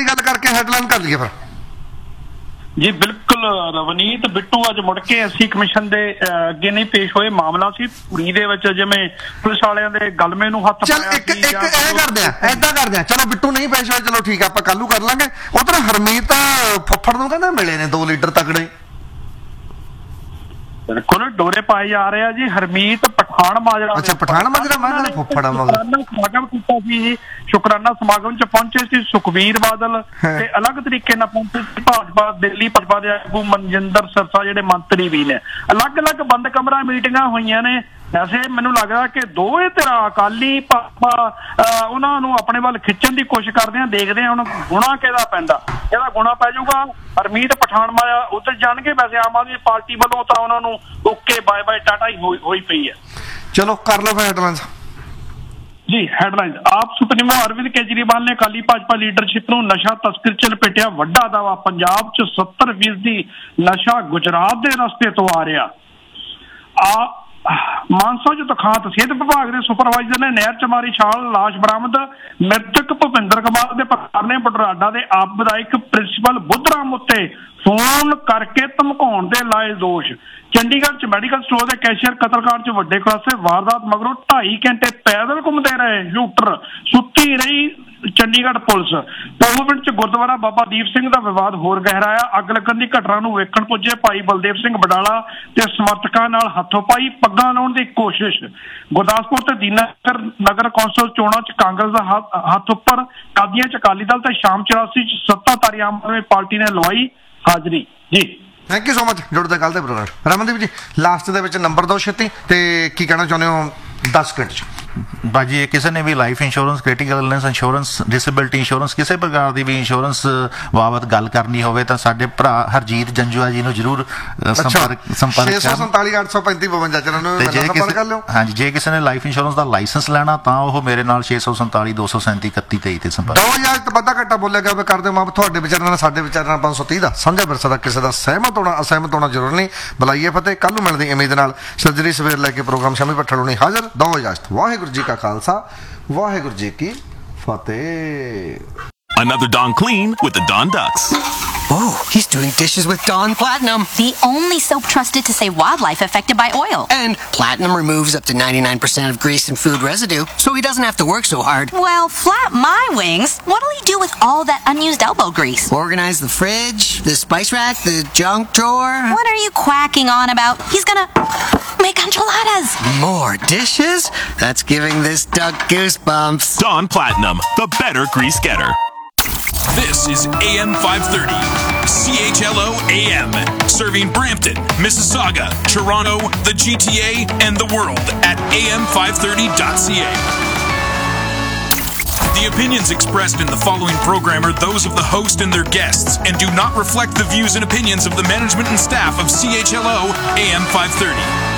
ਵਾਲੀ ਗੱਲ ਕਰਕੇ ਹੈਡਲਾਈਨ ਕਰ ਲਈਏ ਫਿਰ। ਜੀ ਬਿਲਕੁਲ ਰਵਨੀਤ ਬਿੱਟੂ ਅੱਜ ਮੁੜ ਕੇ ਐਸਸੀ ਕਮਿਸ਼ਨ ਦੇ ਅੱਗੇ ਨਹੀਂ ਪੇਸ਼ ਹੋਏ। ਮਾਮਲਾ ਸੀ ਧੂਰੀ ਦੇ ਵਿੱਚ ਜਿਵੇਂ ਪੁਲਿਸ ਵਾਲਿਆਂ ਦੇ ਗਲਮੇ ਨੂੰ ਹੱਥ ਪਾਇਆ ਸੀ। ਏਦਾਂ ਕਰਦੇ ਆ, ਚਲੋ ਬਿੱਟੂ ਨਹੀਂ ਪੇਸ਼ ਹੋਏ, ਚਲੋ ਠੀਕ ਆ, ਆਪਾਂ ਕੱਲ ਨੂੰ ਕਰ ਲਾਂਗੇ। ਉਧਰ ਹਰਮੀਤ ਫੁੱਫੜ ਨੂੰ ਕਹਿੰਦਾ ਮਿਲੇ ਨੇ 2 ਲੀਡਰ ਤਕੜੇ। ਬਿਲਕੁਲ ਡੋਰੇ ਪਾਏ ਜਾ ਰਹੇ ਆ ਜੀ। ਹਰਮੀਤ ਪਠਾਨ ਮਾਜਰਾ, ਅੱਛਾ ਪਠਾਨ ਮਾਜਰਾ, ਮੈਂ ਕਹਿੰਦਾ ਫੁੱਫੜਾ ਮਗਰ ਸਮਾਗਮ ਕੀਤਾ ਸੀ ਜੀ। ਸ਼ੁਕਰਾਨਾ ਸਮਾਗਮ ਚ ਪਹੁੰਚੇ ਸੀ ਸੁਖਬੀਰ ਬਾਦਲ ਤੇ ਅਲੱਗ ਤਰੀਕੇ ਨਾਲ ਪਹੁੰਚੇ ਸੀ ਭਾਜਪਾ ਦਿੱਲੀ ਭਾਜਪਾ ਦੇ ਆਗੂ ਮਨਜਿੰਦਰ ਸਿਰਸਾ ਜਿਹੜੇ ਮੰਤਰੀ ਵੀ ਨੇ। ਅਲੱਗ-ਅਲੱਗ ਬੰਦ ਕਮਰਾ ਮੀਟਿੰਗਾਂ ਹੋਈਆਂ ਨੇ। ਵੈਸੇ ਮੈਨੂੰ ਲੱਗਦਾ ਕਿ ਦੋਵੇਂ ਧਿਰਾਂ ਅਕਾਲੀ ਭਾਜਪਾ ਉਹਨਾਂ ਨੂੰ ਆਪਣੇ ਵੱਲ ਖਿੱਚਣ ਦੀ ਕੋਸ਼ਿਸ਼ ਕਰਦੇ ਆ। ਦੇਖਦੇ ਆ ਹੁਣ ਗੁਣਾ ਕਿਹਦਾ ਪੈਂਦਾ। ਇਹਦਾ ਗੁਣਾ ਪੈ ਜਾਊਗਾ ਹਰਮੀਤ ਪਠਾਨ ਮਾਜਰਾ ਉੱਧਰ ਜਾਣਗੇ। ਵੈਸੇ ਆਮ ਆਦਮੀ ਪਾਰਟੀ ਵੱਲੋਂ ਤਾਂ ਉਹਨਾਂ ਨੂੰ ਓਕੇ ਬਾਏ ਬਾਏ ਟਾਟਾ ਹੀ ਹੋਈ ਪਈ ਹੈ। ਚਲੋ ਕਰ ਲਓ ਫਿਰ ਹੈਡਲਾਈਨਸ ਜੀ। ਹੈਡਲਾਈਨ ਆਪ ਸੁਪਰੀਮੋ ਅਰਵਿੰਦ ਕੇਜਰੀਵਾਲ ਨੇ ਅਕਾਲੀ ਭਾਜਪਾ ਲੀਡਰਸ਼ਿਪ ਨੂੰ ਨਸ਼ਾ ਤਸਕਰੀ ਚ ਲਪੇਟਿਆ ਵੱਡਾ ਦਾਅਵਾ। ਪੰਜਾਬ ਚ 70% ਨਸ਼ਾ ਗੁਜਰਾਤ ਦੇ ਰਸਤੇ ਤੋਂ ਆ ਰਿਹਾ। ਮਾਨਸਾ ਚ ਤਖਾਤ ਸਿਹਤ ਵਿਭਾਗ ਦੇ ਸੁਪਰਵਾਈਜ਼ਰ ਨੇ ਨਹਿਰ ਚ ਮਾਰੀ ਛਾਲ, ਲਾਸ਼ ਬਰਾਮਦ। ਮ੍ਰਿਤਕ ਭੁਪਿੰਦਰ ਕੁਮਾਰ ਦੇ ਪਰਿਵਾਰ ਨੇ ਬਡਰਾਡਾ ਦੇ ਆਪ ਵਿਧਾਇਕ ਪ੍ਰਿੰਸੀਪਲ ਬੁੱਧਰਾਮ ਉੱਤੇ ਫੋਨ ਕਰਕੇ ਧਮਕਾਉਣ ਦੇ ਲਾਏ ਦੋਸ਼। ਚੰਡੀਗੜ੍ਹ ਚ ਮੈਡੀਕਲ ਸਟੋਰ ਦੇ ਕੈਸ਼ੀਅਰ ਕਤਲਕਾਂਡ ਚ ਵੱਡੇ ਖੁਲਾਸੇ। ਵਾਰਦਾਤ ਮਗਰੋਂ 2.5 ਘੰਟੇ ਪੈਦਲ ਘੁੰਮਦੇ ਰਹੇ ਸ਼ੂਟਰ, ਸੁੱਤੀ ਰਹੀ ਚੰਡੀਗੜ੍ਹ ਪੁਲਿਸ। ਪੋਹੋਵਿੰਡ ਚ ਗੁਰਦੁਆਰਾ ਬਾਬਾ ਦੀਪ ਸਿੰਘ ਦਾ ਵਿਵਾਦ ਹੋਰ ਗਹਿਰਾਇਆ। ਅੱਗ ਲੱਗਣ ਦੀ ਘਟਨਾ ਨੂੰ ਵੇਖਣ ਪੁੱਜੇ ਭਾਈ ਬਲਦੇਵ ਸਿੰਘ ਬਡਾਲਾ ਤੇ ਸਮਰਥਕਾਂ ਨਾਲ ਹੱਥੋਂ ਪਾਈ, ਪੱਗਾਂ ਲਾਉਣ ਦੀ ਕੋਸ਼ਿਸ਼। ਗੁਰਦਾਸਪੁਰ ਤੇ ਦੀਨਾਨਗਰ ਨਗਰ ਕੌਂਸਲ ਚੋਣਾਂ ਚ ਕਾਂਗਰਸ ਦਾ ਹੱਥ ਉੱਪਰ। ਕਾਦੀਆਂ ਚ ਅਕਾਲੀ ਦਲ ਤੇ ਸ਼ਾਮ 84 ਚ ਸੱਤਾਧਾਰੀ ਆਮ ਆਦਮੀ ਪਾਰਟੀ ਨੇ ਲਵਾਈ ਹਾਜ਼ਰੀ। ਜੀ ਥੈਂਕ ਯੂ ਸੋ ਮਚ। ਜੁੜਦੇ ਕੱਲ੍ਹ ਦੇ ਪ੍ਰੋਗਰਾਮ। ਰਮਨਦੀਪ ਜੀ ਲਾਸਟ ਦੇ ਵਿੱਚ ਨੰਬਰ ਦਿਓ ਛੇਤੀ, ਤੇ ਕੀ ਕਹਿਣਾ ਚਾਹੁੰਦੇ ਹੋ 10 ਸਕਿੰਟ 'ਚ। ਭਾਜੀ ਕਿਸੇ ਨੇ ਵੀ life insurance, critical illness insurance, disability insurance, ਕਿਸੇ ਪ੍ਰਕਾਰ ਦੀ ਵੀ ਇੰਸ਼ੋਰੈਂਸ ਬਾਬਤ ਗੱਲ ਕਰਨੀ ਹੋਵੇ ਤਾਂ ਸਾਡੇ ਭਰਾ ਹਰਜੀਤ ਜੰਜੂਆ ਜੀ ਨੂੰ ਜ਼ਰੂਰ ਸੰਪਰਕ 647 835 52 ਕਰ ਲਿਓ। ਹਾਂਜੀ, ਜੇ ਕਿਸੇ ਨੇ ਲਾਈਫ ਇੰਸ਼ੋਰੈਂਸ ਦਾ ਲਾਇਸੈਂਸ ਲੈਣਾ ਤਾਂ ਉਹ ਮੇਰੇ ਨਾਲ 647 237 31 23 ਤੇ ਸੰਪਰਕ। ਦੋ ਯਾਰ ਵਾਧਾ ਘੱਟਾ ਬੋਲਿਆ ਗਿਆ ਵੀ ਕਰਦੇ ਮਾਂ ਤੁਹਾਡੇ ਵਿਚਾਰਾਂ ਨਾਲ ਸਾਡੇ ਵਿਚਾਰਾਂ ਨਾਲ 530 ਦਾ ਸਾਂਝਾ ਵਿਰਸਾ ਦਾ ਕਿਸੇ ਦਾ ਸਹਿਮਤ ਹੋਣਾ ਅਸਹਿਮਤ ਹੋਣਾ ਜ਼ਰੂਰ ਨਹੀਂ। ਬੁਲਾਈਏ ਫਤਿਹ। ਕੱਲ ਨੂੰ ਮਿਲਦੀ ਉਮੀਦ ਨਾਲ। ਸਰਜਰੀ ਸਵੇਰ ਲੈ ਕੇ ਪ੍ਰੋਗਰਾਮ ਸ਼ਾਮੀ ਭੱਠਲ ਹੋਣੀ ਹਾਜ਼ਰ। ਦੋ ਇਜਾਜ਼ਤ। ਵਾਹਿਗੁਰੂ ਜੀ ਕਾ ਖਾਲਸਾ, ਵਾਹਿਗੁਰੂ ਜੀ ਕੀ ਫਤਿਹ। Another Dawn Clean with the Dawn Ducks. Oh, he's doing dishes with Dawn Platinum. The only soap trusted to save wildlife affected by oil. And Platinum removes up to 99% of grease and food residue, so he doesn't have to work so hard. Well, flap my wings. What'll he do with all that unused elbow grease? Organize the fridge, the spice rack, the junk drawer. What are you quacking on about? He's gonna make enchiladas. More dishes? That's giving this duck goosebumps. Dawn Platinum, the better grease getter. This is AM 530, CHLO AM, serving Brampton, Mississauga, Toronto, the GTA, and the world at am530.ca. The opinions expressed in the following program are those of the host and their guests and do not reflect the views and opinions of the management and staff of CHLO AM 530.